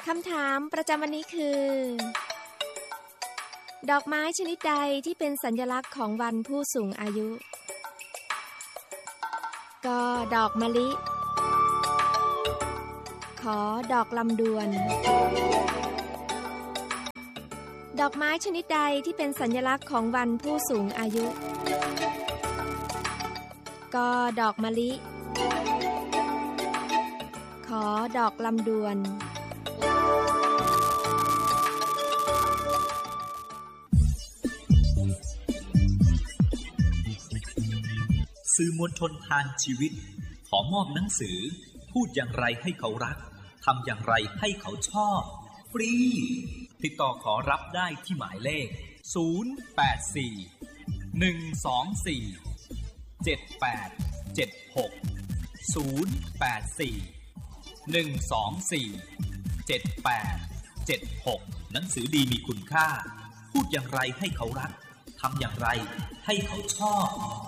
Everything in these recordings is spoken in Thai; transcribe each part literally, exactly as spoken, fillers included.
คำถามประจำวันนี้คือดอกไม้ชนิดใดที่เป็นสัญลักษณ์ของวันผู้สูงอายุก.ดอกมะลิขอดอกลำดวนดอกไม้ชนิดใดที่เป็นสัญลักษณ์ของวันผู้สูงอายุก.ดอกมะลิขอดอกลำดวนสื่อมวลชนทางชีวิตขอมอบหนังสือพูดอย่างไรให้เขารักทำอย่างไรให้เขาชอบฟรีติดต่อขอรับได้ที่หมายเลขศูนย์ แปด สี่ หนึ่ง สอง สี่ เจ็ด แปด เจ็ด หก ศูนย์ แปด สี่ หนึ่ง สอง สี่ เจ็ด แปด เจ็ด หกหนังสือดีมีคุณค่าพูดอย่างไรให้เขารักทำอย่างไรให้เขาชอบ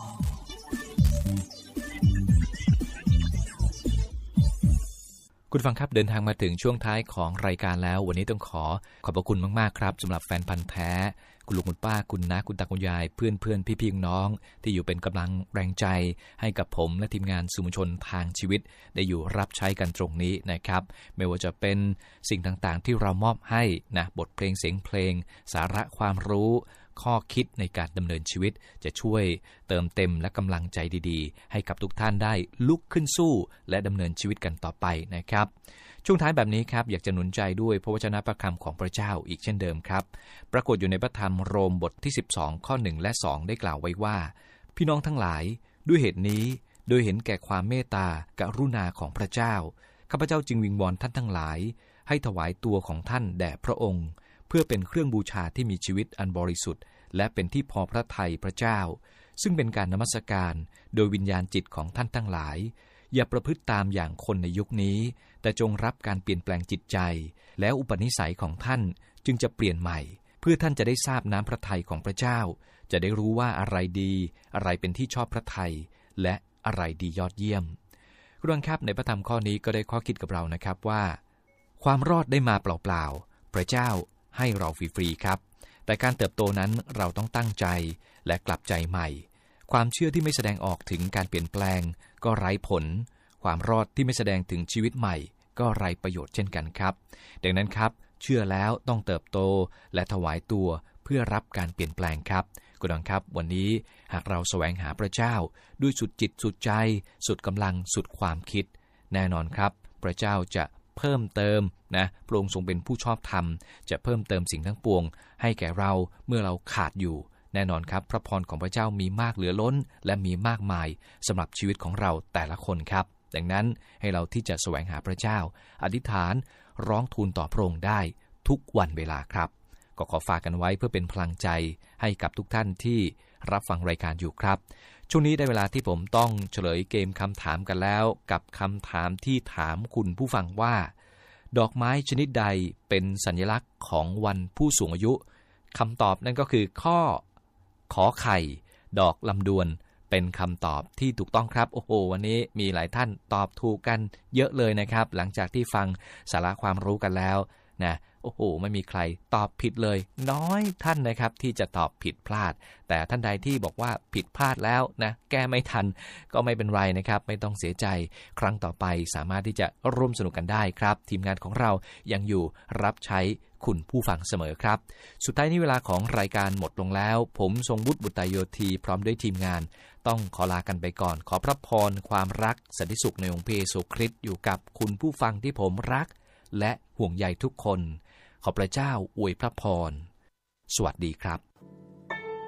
คุณฟังครับเดินทางมาถึงช่วงท้ายของรายการแล้ววันนี้ต้องขอขอบพระคุณมากๆครับสำหรับแฟนพันธุ์แท้คุณลุงคุณป้าคุณน้าคุณตาคุณยายเพื่อนเพื่อนพี่พี่น้องที่อยู่เป็นกำลังแรงใจให้กับผมและทีมงานสื่อมวลชนทางชีวิตได้อยู่รับใช้กันตรงนี้นะครับไม่ว่าจะเป็นสิ่งต่างๆที่เรามอบให้นะบทเพลงเสียงเพลงสาระความรู้ข้อคิดในการดำเนินชีวิตจะช่วยเติมเต็มและกำลังใจดีๆให้กับทุกท่านได้ลุกขึ้นสู้และดำเนินชีวิตกันต่อไปนะครับช่วงท้ายแบบนี้ครับอยากจะหนุนใจด้วยพระวจนะพระคำของพระเจ้าอีกเช่นเดิมครับปรากฏอยู่ในพระธรรมโรมบทที่สิบสองข้อหนึ่งและสองได้กล่าวไว้ว่าพี่น้องทั้งหลายด้วยเหตุนี้โดยเห็นแก่ความเมตตากรุณาของพระเจ้าข้าพเจ้าจึงวิงวอนท่านทั้งหลายให้ถวายตัวของท่านแด่พระองค์เพื่อเป็นเครื่องบูชาที่มีชีวิตอันบริสุทธิ์และเป็นที่พอพระทัยพระเจ้าซึ่งเป็นการนมัสการโดยวิญญาณจิตของท่านทั้งหลายอย่าประพฤติตามอย่างคนในยุคนี้แต่จงรับการเปลี่ยนแปลงจิตใจแล้วอุปนิสัยของท่านจึงจะเปลี่ยนใหม่เพื่อท่านจะได้ทราบน้ำพระทัยของพระเจ้าจะได้รู้ว่าอะไรดีอะไรเป็นที่ชอบพระทัยและอะไรดียอดเยี่ยมคุณผู้ฟังครับในพระธรรมข้อนี้ก็ได้ข้อคิดกับเรานะครับว่าความรอดได้มาเปล่าๆพระเจ้าให้เราฟรีๆครับแต่การเติบโตนั้นเราต้องตั้งใจและกลับใจใหม่ความเชื่อที่ไม่แสดงออกถึงการเปลี่ยนแปลงก็ไร้ผลความรอดที่ไม่แสดงถึงชีวิตใหม่ก็ไร้ประโยชน์เช่นกันครับดังนั้นครับเชื่อแล้วต้องเติบโตและถวายตัวเพื่อรับการเปลี่ยนแปลงครับคุณผู้ฟังครับวันนี้หากเราแสวงหาพระเจ้าด้วยสุดจิตสุดใจสุดกำลังสุดความคิดแน่นอนครับพระเจ้าจะเพิ่มเติมนะพระองค์ทรงเป็นผู้ชอบธรรมจะเพิ่มเติมสิ่งทั้งปวงให้แก่เราเมื่อเราขาดอยู่แน่นอนครับพระพรของพระเจ้ามีมากเหลือล้นและมีมากมายสำหรับชีวิตของเราแต่ละคนครับดังนั้นให้เราที่จะแสวงหาพระเจ้าอธิษฐานร้องทูลต่อพระองค์ได้ทุกวันเวลาครับก็ขอฝากกันไว้เพื่อเป็นพลังใจให้กับทุกท่านที่รับฟังรายการอยู่ครับช่วงนี้ได้เวลาที่ผมต้องเฉลยเกมคำถามกันแล้วกับคำถามที่ถามคุณผู้ฟังว่าดอกไม้ชนิดใดเป็นสัญลักษณ์ของวันผู้สูงอายุคำตอบนั่นก็คือข้อขอไข่ดอกลำดวนเป็นคำตอบที่ถูกต้องครับโอ้โหวันนี้มีหลายท่านตอบถูกกันเยอะเลยนะครับหลังจากที่ฟังสาระความรู้กันแล้วนะโอ้โหไม่มีใครตอบผิดเลยน้อยท่านนะครับที่จะตอบผิดพลาดแต่ท่านใดที่บอกว่าผิดพลาดแล้วนะแก้ไม่ทันก็ไม่เป็นไรนะครับไม่ต้องเสียใจครั้งต่อไปสามารถที่จะร่วมสนุกกันได้ครับทีมงานของเรายังอยู่รับใช้คุณผู้ฟังเสมอครับสุดท้ายนี้เวลาของรายการหมดลงแล้วผมทรงวุฒิบุตรโยธีพร้อมด้วยทีมงานต้องขอลากันไปก่อนขอพระพรความรักสันติสุขในองค์พระเยซูคริสต์อยู่กับคุณผู้ฟังที่ผมรักและห่วงใยทุกคนขอพระเจ้าอวยพระพรสวัสดีครับ